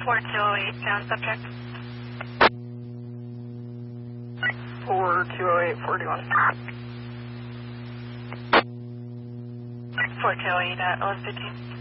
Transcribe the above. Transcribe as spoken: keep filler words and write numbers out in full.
four two oh eight, down subject. four two oh eight, forty-one. four two oh eight at eleven fifteen.